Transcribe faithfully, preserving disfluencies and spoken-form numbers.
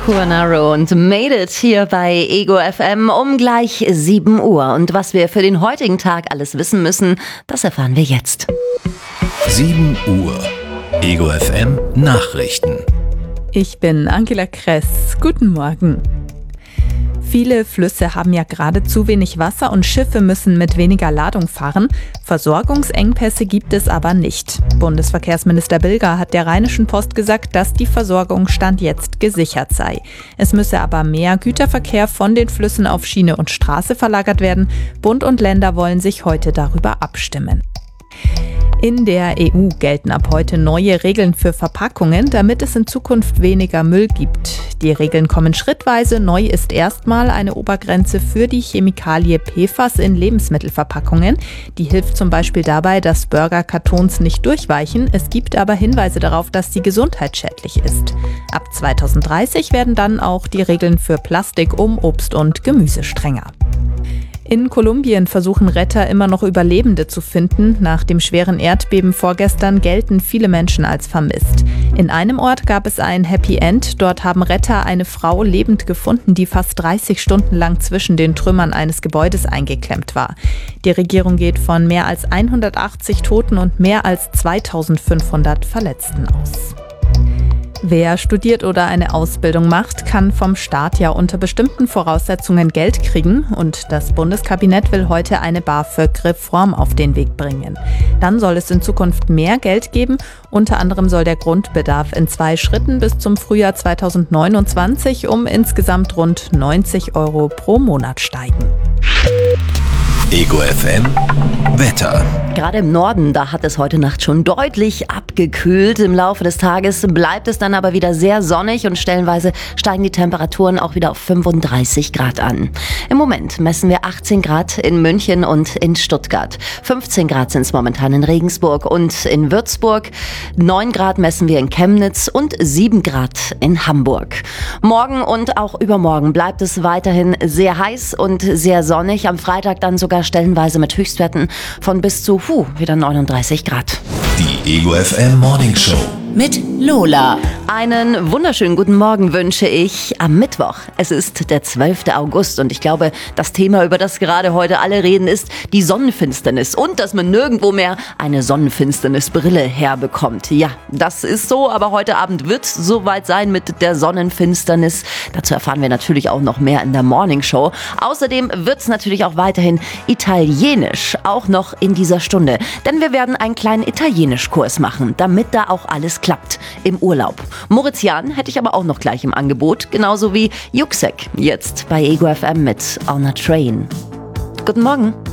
Juanaro und Made It hier bei Ego F M um gleich sieben Uhr. Und was wir für den heutigen Tag alles wissen müssen, das erfahren wir jetzt. sieben Uhr. Ego F M Nachrichten. Ich bin Angela Kress. Guten Morgen. Viele Flüsse haben ja gerade zu wenig Wasser und Schiffe müssen mit weniger Ladung fahren. Versorgungsengpässe gibt es aber nicht. Bundesverkehrsminister Bilger hat der Rheinischen Post gesagt, dass die Versorgung Stand jetzt gesichert sei. Es müsse aber mehr Güterverkehr von den Flüssen auf Schiene und Straße verlagert werden. Bund und Länder wollen sich heute darüber abstimmen. In der E U gelten ab heute neue Regeln für Verpackungen, damit es in Zukunft weniger Müll gibt. Die Regeln kommen schrittweise. Neu ist erstmal eine Obergrenze für die Chemikalie P F A S in Lebensmittelverpackungen. Die hilft zum Beispiel dabei, dass Burgerkartons nicht durchweichen. Es gibt aber Hinweise darauf, dass sie gesundheitsschädlich ist. Ab zweitausenddreißig werden dann auch die Regeln für Plastik um Obst und Gemüse strenger. In Kolumbien versuchen Retter immer noch Überlebende zu finden. Nach dem schweren Erdbeben vorgestern gelten viele Menschen als vermisst. In einem Ort gab es ein Happy End. Dort haben Retter eine Frau lebend gefunden, die fast dreißig Stunden lang zwischen den Trümmern eines Gebäudes eingeklemmt war. Die Regierung geht von mehr als hundertachtzig Toten und mehr als zweitausendfünfhundert Verletzten aus. Wer studiert oder eine Ausbildung macht, kann vom Staat ja unter bestimmten Voraussetzungen Geld kriegen und das Bundeskabinett will heute eine BAföG-Reform auf den Weg bringen. Dann soll es in Zukunft mehr Geld geben, unter anderem soll der Grundbedarf in zwei Schritten bis zum Frühjahr zweitausendneunundzwanzig um insgesamt rund neunzig Euro pro Monat steigen. Ego F M Wetter. Gerade im Norden, da hat es heute Nacht schon deutlich abgekühlt. Im Laufe des Tages bleibt es dann aber wieder sehr sonnig und stellenweise steigen die Temperaturen auch wieder auf fünfunddreißig Grad an. Im Moment messen wir achtzehn Grad in München und in Stuttgart. fünfzehn Grad sind es momentan in Regensburg und in Würzburg. neun Grad messen wir in Chemnitz und sieben Grad in Hamburg. Morgen und auch übermorgen bleibt es weiterhin sehr heiß und sehr sonnig. Am Freitag dann sogar stellenweise mit Höchstwerten von bis zu puh, wieder neununddreißig Grad. Die Ego F M Morning Show mit Lola. Einen wunderschönen guten Morgen wünsche ich am Mittwoch. Es ist der zwölfte August und ich glaube, das Thema, über das gerade heute alle reden, ist die Sonnenfinsternis und dass man nirgendwo mehr eine Sonnenfinsternisbrille herbekommt. Ja, das ist so, aber heute Abend wird es soweit sein mit der Sonnenfinsternis. Dazu erfahren wir natürlich auch noch mehr in der Morning Show. Außerdem wird es natürlich auch weiterhin italienisch, auch noch in dieser Stunde. Denn wir werden einen kleinen Italienischkurs machen, damit da auch alles klappt im Urlaub. Moritz Jahn hätte ich aber auch noch gleich im Angebot, genauso wie Juxek, jetzt bei Ego F M mit On a Train. Guten Morgen.